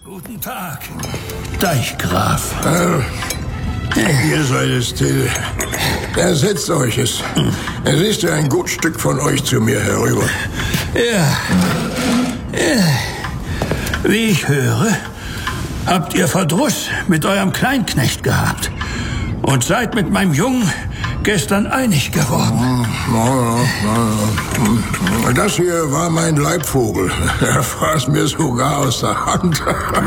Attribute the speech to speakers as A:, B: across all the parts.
A: Guten Tag, Deichgraf.
B: Ihr seid es, Till. Ersetzt euch es. Es ist ja ein gut Stück von euch zu mir herüber.
A: Ja. Wie ich höre, habt ihr Verdruss mit eurem Kleinknecht gehabt und seid mit meinem Jungen gestern einig geworden.
B: Das hier war mein Leibvogel. Er fraß mir sogar aus der Hand.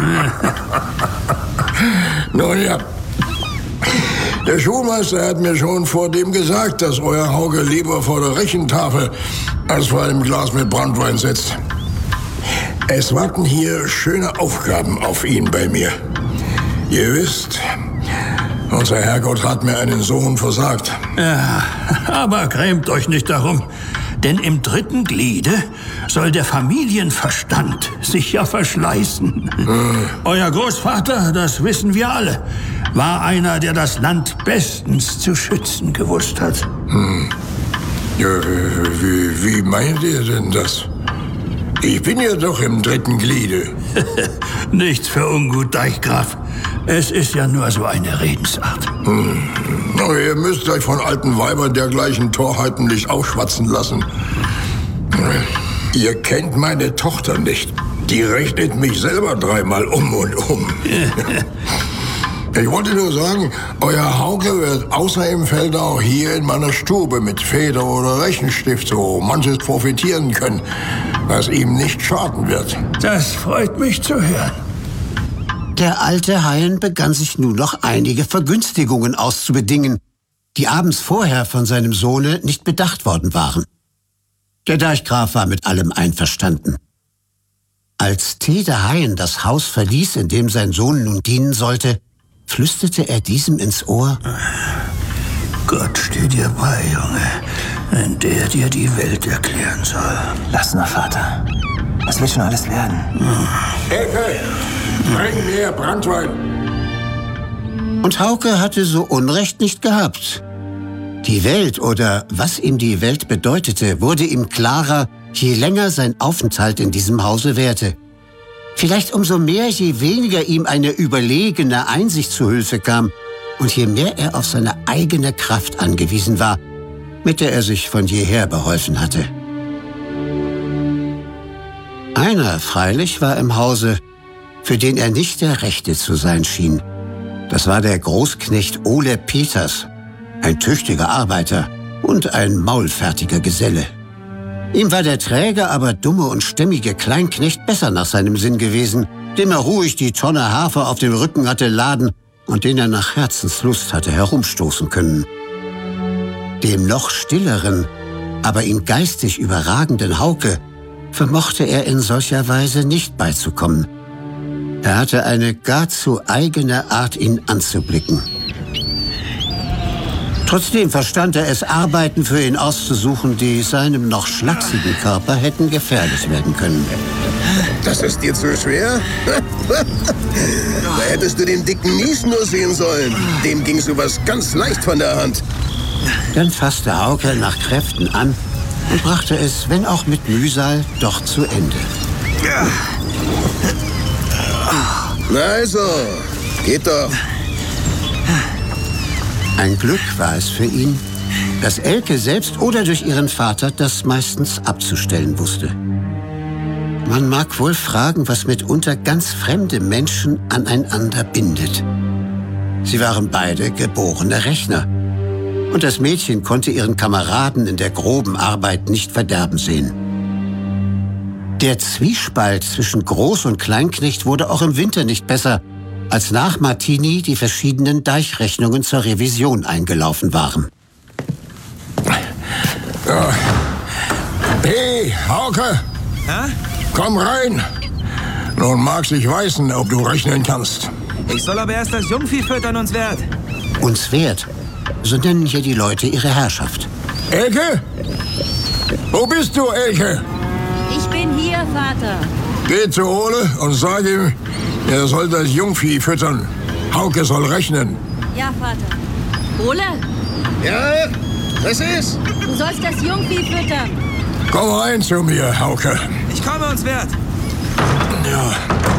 B: Nun ja, der Schulmeister hat mir schon vor dem gesagt, dass euer Hauke lieber vor der Rechentafel als vor einem Glas mit Branntwein sitzt. Es warten hier schöne Aufgaben auf ihn bei mir. Ihr wisst, unser Herrgott hat mir einen Sohn versagt.
A: Ja, aber grämt euch nicht darum, denn im dritten Gliede soll der Familienverstand sich ja verschleißen. Euer Großvater, das wissen wir alle, war einer, der das Land bestens zu schützen gewusst hat.
B: Ja, wie meint ihr denn das? Ich bin ja doch im dritten Gliede.
A: Nichts für ungut, Deichgraf. Es ist ja nur so eine Redensart.
B: Aber ihr müsst euch von alten Weibern dergleichen Torheiten nicht aufschwatzen lassen. Ihr kennt meine Tochter nicht. Die rechnet mich selber dreimal um und um. Ich wollte nur sagen, euer Hauke wird außer im Feld auch hier in meiner Stube mit Feder oder Rechenstift so manches profitieren können, was ihm nicht schaden wird.
A: Das freut mich zu hören.
C: Der alte Haien begann sich nun noch einige Vergünstigungen auszubedingen, die abends vorher von seinem Sohne nicht bedacht worden waren. Der Deichgraf war mit allem einverstanden. Als Tede Haien das Haus verließ, in dem sein Sohn nun dienen sollte, flüsterte er diesem ins Ohr:
A: Gott steht dir bei, Junge, wenn der dir die Welt erklären soll.
D: Lass nur, Vater. Was wird schon alles werden?
B: Ecke, bring mir Branntwein.
C: Und Hauke hatte so Unrecht nicht gehabt. Die Welt oder was ihm die Welt bedeutete, wurde ihm klarer, je länger sein Aufenthalt in diesem Hause währte. Vielleicht umso mehr, je weniger ihm eine überlegene Einsicht zu Hilfe kam und je mehr er auf seine eigene Kraft angewiesen war, mit der er sich von jeher beholfen hatte. Einer freilich war im Hause, für den er nicht der Rechte zu sein schien. Das war der Großknecht Ole Peters, ein tüchtiger Arbeiter und ein maulfertiger Geselle. Ihm war der träge, aber dumme und stämmige Kleinknecht besser nach seinem Sinn gewesen, dem er ruhig die Tonne Hafer auf dem Rücken hatte laden und den er nach Herzenslust hatte herumstoßen können. Dem noch stilleren, aber ihn geistig überragenden Hauke vermochte er in solcher Weise nicht beizukommen. Er hatte eine gar zu eigene Art, ihn anzublicken. Trotzdem verstand er es, Arbeiten für ihn auszusuchen, die seinem noch schlachsigen Körper hätten gefährlich werden können.
E: Das ist dir zu schwer? Da hättest du den dicken Mies nur sehen sollen. Dem ging sowas ganz leicht von der Hand.
C: Dann fasste Hauke nach Kräften an und brachte es, wenn auch mit Mühsal, doch zu Ende.
E: Na also, geht doch.
C: Ein Glück war es für ihn, dass Elke selbst oder durch ihren Vater das meistens abzustellen wusste. Man mag wohl fragen, was mitunter ganz fremde Menschen aneinander bindet. Sie waren beide geborene Rechner. Und das Mädchen konnte ihren Kameraden in der groben Arbeit nicht verderben sehen. Der Zwiespalt zwischen Groß- und Kleinknecht wurde auch im Winter nicht besser, als nach Martini die verschiedenen Deichrechnungen zur Revision eingelaufen waren.
B: Ja. Hey, Hauke!
D: Hä?
B: Komm rein! Nun mag's sich weißen, ob du rechnen kannst.
D: Ich soll aber erst das Jungvieh füttern uns wert.
C: Uns wert, so nennen hier die Leute ihre Herrschaft.
B: Elke? Wo bist du, Elke?
F: Ich bin hier, Vater.
B: Geh zu Ole und sag ihm, er soll das Jungvieh füttern. Hauke soll rechnen.
F: Ja, Vater. Ole,
E: Ja, was ist?
F: du sollst das Jungvieh füttern.
B: Komm rein zu mir, Hauke.
D: Ich komme uns wert.
B: Ja.